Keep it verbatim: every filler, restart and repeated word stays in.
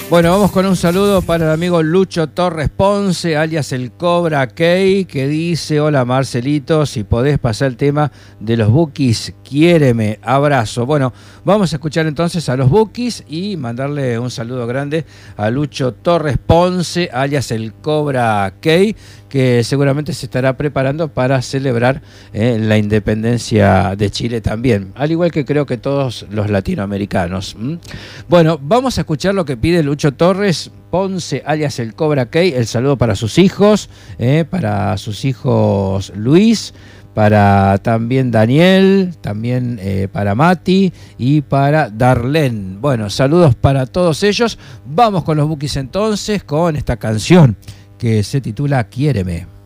Bueno, vamos con un saludo para el amigo Lucho Torres Ponce, alias el Cobra Key, que dice: hola Marcelito, si podés pasar el tema de los Bukis, quiéreme, abrazo. Bueno, vamos a escuchar entonces a los Bukis y mandarle un saludo grande a Lucho Torres Ponce, alias el Cobra Key, que seguramente se estará preparando para celebrar eh, la independencia de Chile también, al igual que creo que todos los latinoamericanos. ¿Mm? Bueno, vamos a escuchar lo que pide Lucho Torres Ponce, alias el Cobra Key, el saludo para sus hijos, eh, para sus hijos Luis, para también Daniel, también eh, para Mati y para Darlene. Bueno, saludos para todos ellos. Vamos con los Bukis entonces, con esta canción que se titula Quiéreme.